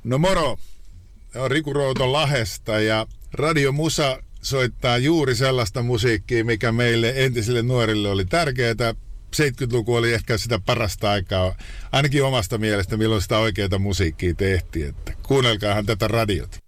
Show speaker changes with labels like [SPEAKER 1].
[SPEAKER 1] No moro, on Riku Routo Lahdesta ja Radio Musa soittaa juuri sellaista musiikkia, mikä meille entisille nuorille oli tärkeää. 70-luku oli ehkä sitä parasta aikaa, ainakin omasta mielestä, milloin sitä oikeaa musiikkia tehtiin. Että kuunnelkaahan tätä radiota.